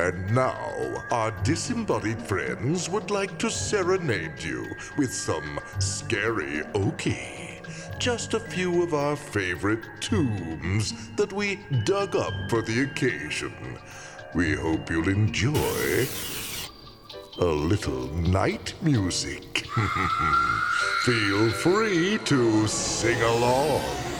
And now, our disembodied friends would like to serenade you with some scary okie. Just a few of our favorite tombs that we dug up for the occasion. We hope you'll enjoy a little night music. Feel free to sing along.